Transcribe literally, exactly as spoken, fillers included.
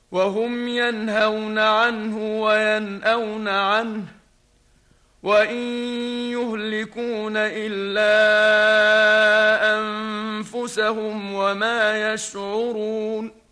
وهم ينهون عنه وينأون عنه وإن يهلكون إلا أنفسهم وما يشعرون.